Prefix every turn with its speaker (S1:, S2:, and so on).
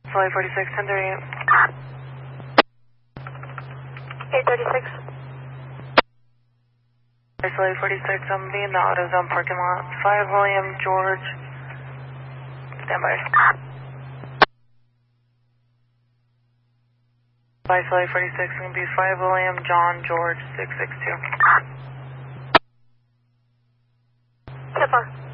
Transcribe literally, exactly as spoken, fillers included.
S1: Flight forty-six, ten thirty-eight.
S2: eight thirty-six.
S1: Flight forty-six, I'm being the AutoZone parking lot. five William George. Stand by. By Flight forty-six, it's going to be five William John George six six two.
S2: So far.